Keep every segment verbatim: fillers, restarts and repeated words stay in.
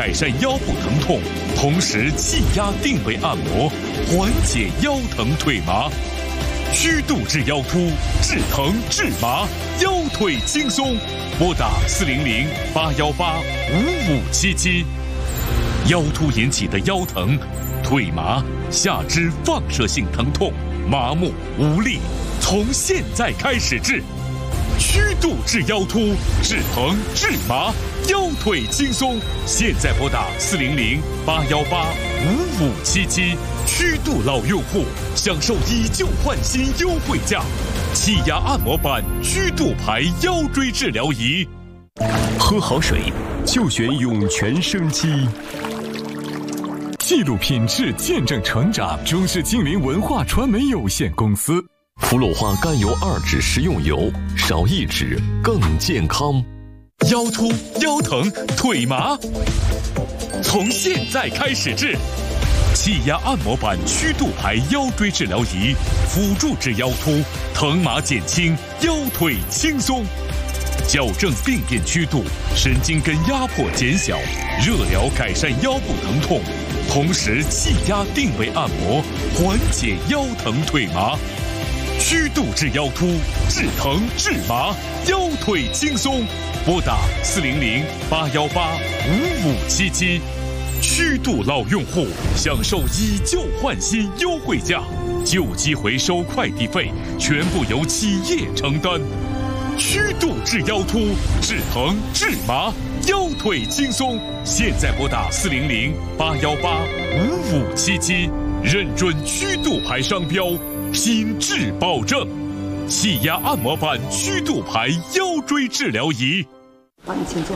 改善腰部疼痛，同时气压定位按摩，缓解腰疼腿麻。虚度至腰突，治疼治麻，腰腿轻松。拨打四零零八幺八五五七七。腰突引起的腰疼、腿麻、下肢放射性疼痛、麻木无力，从现在开始治。虚度治腰突，治疼治麻，腰腿轻松。现在拨打四零零八幺八五五七七。虚度老用户享受以旧换新优惠价，气压按摩板虚度牌腰椎治疗仪。 喝好水就选涌泉生机。记录品质，见证成长。中式精灵文化传媒有限公司。 氟鲁化甘油二酯食用油，少一酯更健康。 腰突、腰疼、腿麻，从现在开始治。气压按摩板虚度牌腰椎治疗仪，辅助治腰突，疼麻减轻，腰腿轻松。矫正病变曲度，神经根压迫减小，热疗改善腰部疼痛，同时气压定位按摩，缓解腰疼腿麻。虚度治腰突，治疼治麻，腰腿轻松。拨打四零零八幺八五五七七。虚度老用户享受以旧换新优惠价，旧机回收快递费全部由企业承担。虚度治腰突，治疼治麻，腰腿轻松。现在拨打四零零八幺八五五七七，认准虚度牌商标，品质保证。气压按摩板虚度牌腰椎治疗仪。 好，你请坐。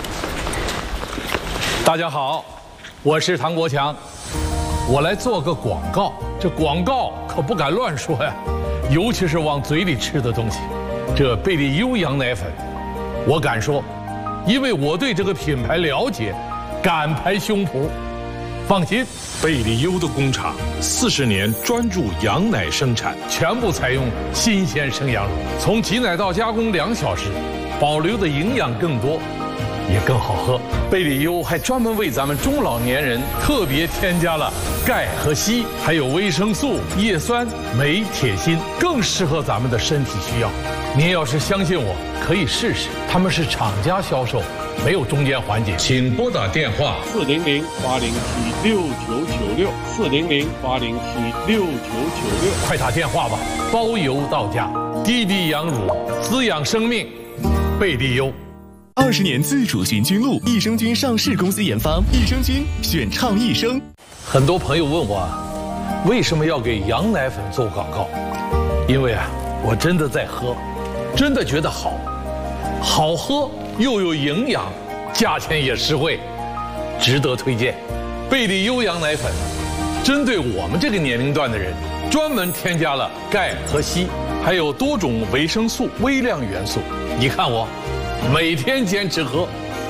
大家好，我是唐国强，我来做个广告。这广告可不敢乱说呀，尤其是往嘴里吃的东西。这贝利优羊奶粉，我敢说，因为我对这个品牌了解，敢拍胸脯。放心， 贝利优的工厂四十年专注羊奶生产， 全部采用新鲜生羊乳，从挤奶到加工两小时，保留的营养更多，也更好喝。贝利优还专门为咱们中老年人特别添加了钙和硒，还有维生素、叶酸、镁、铁、锌，更适合咱们的身体需要。您要是相信我，可以试试。他们是厂家销售，没有中间环节。 请拨打电话四零零八零七六九九六四零零八零七六九九六， 快打电话吧，包邮到家。滴滴羊乳，滋养生命，贝利优。 二十年自主菌菌露，益生菌上市公司研发，益生菌选倡益生。 很多朋友问我，为什么要给羊奶粉做广告？因为啊，我真的在喝，真的觉得好，好喝又有营养，价钱也实惠，值得推荐。贝利优羊奶粉，针对我们这个年龄段的人，专门添加了钙和硒，还有多种维生素、微量元素。你看我，每天坚持喝。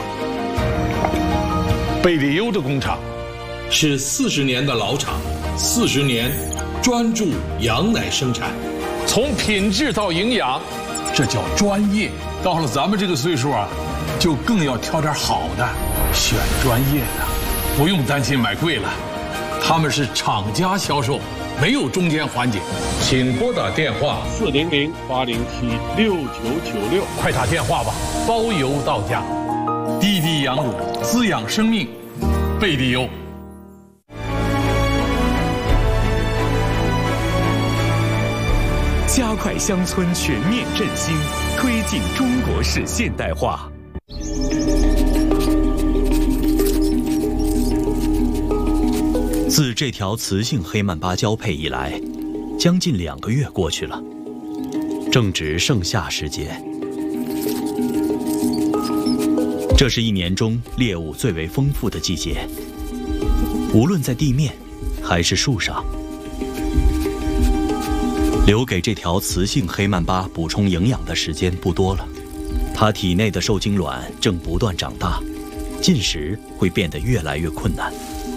贝利优的工厂是四十年的老厂，四十年专注羊奶生产， 从品质到营养，这叫专业。到了咱们这个岁数啊，就更要挑点好的，选专业的，不用担心买贵了。他们是厂家销售，没有中间环节。 请拨打电话四零零八零七六九九六， 快打电话吧，包邮到家。滴滴羊乳，滋养生命，贝利优。 加快乡村全面振兴，推进中国式现代化。 自这条雌性黑曼巴交配以来，将近两个月过去了，正值盛夏时节。这是一年中猎物最为丰富的季节，无论在地面还是树上。留给这条雌性黑曼巴补充营养的时间不多了，它体内的受精卵正不断长大，进食会变得越来越困难。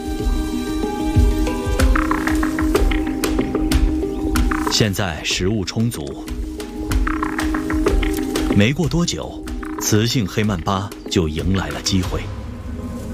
现在食物充足，没过多久，雌性黑曼巴就迎来了机会。